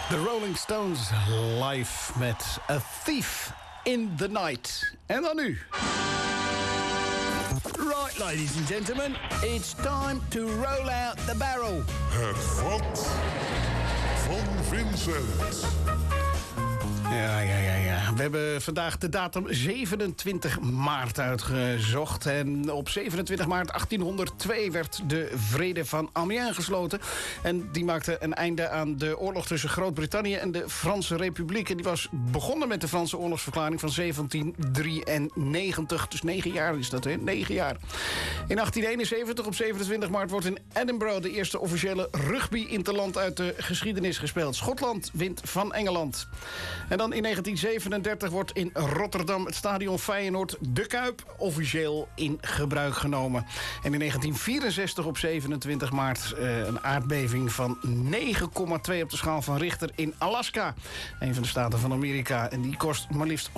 The Rolling Stones live met A Thief in the Night. En dan nu. Right, ladies and gentlemen, it's time to roll out the barrel. Het vat van Vincent. Ja. We hebben vandaag de datum 27 maart uitgezocht. En op 27 maart 1802 werd de Vrede van Amiens gesloten. En die maakte een einde aan de oorlog tussen Groot-Brittannië en de Franse Republiek. En die was begonnen met de Franse oorlogsverklaring van 1793. Dus 9 jaar is dat, hè? 9 jaar. In 1871, op 27 maart, wordt in Edinburgh de eerste officiële rugby-interland uit de geschiedenis gespeeld. Schotland wint van Engeland. En dan in 1937 wordt in Rotterdam het stadion Feyenoord De Kuip officieel in gebruik genomen. En in 1964 op 27 maart een aardbeving van 9,2 op de schaal van Richter in Alaska. Een van de staten van Amerika. En die kost maar liefst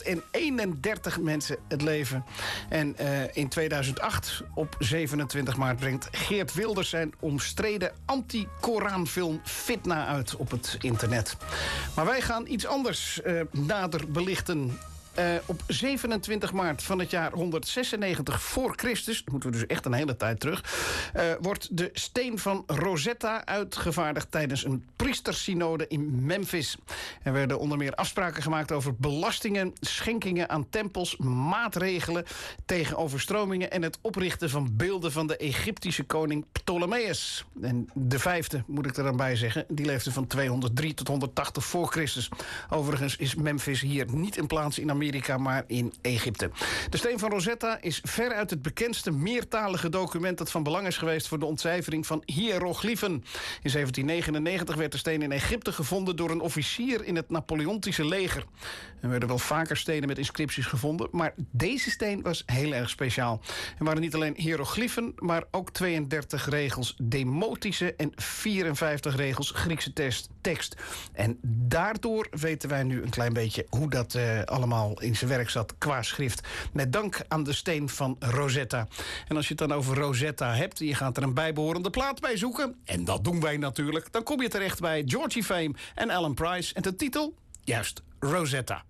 131 mensen het leven. En in 2008 op 27 maart brengt Geert Wilders zijn omstreden anti-Koranfilm Fitna uit op het internet. Maar wij gaan iets anders nader belichten. Op 27 maart van het jaar 196 voor Christus... dat moeten we dus echt een hele tijd terug... wordt de steen van Rosetta uitgevaardigd tijdens een priestersynode in Memphis. Er werden onder meer afspraken gemaakt over belastingen... schenkingen aan tempels, maatregelen tegen overstromingen... en het oprichten van beelden van de Egyptische koning Ptolemeus. En de vijfde, moet ik er dan bij zeggen... die leefde van 203 tot 180 voor Christus. Overigens is Memphis hier niet een plaats in Amerika, maar in Egypte. De steen van Rosetta is veruit het bekendste meertalige document... dat van belang is geweest voor de ontcijfering van hiërogliefen. In 1799 werd de steen in Egypte gevonden... door een officier in het Napoleontische leger. Er werden wel vaker stenen met inscripties gevonden... maar deze steen was heel erg speciaal. Er waren niet alleen hiërogliefen... maar ook 32 regels demotische en 54 regels Griekse tekst. En daardoor weten wij nu een klein beetje hoe dat allemaal in zijn werk zat qua schrift. Met dank aan de steen van Rosetta. En als je het dan over Rosetta hebt... je gaat er een bijbehorende plaat bij zoeken... en dat doen wij natuurlijk... dan kom je terecht bij Georgie Fame en Alan Price. En de titel? Juist, Rosetta.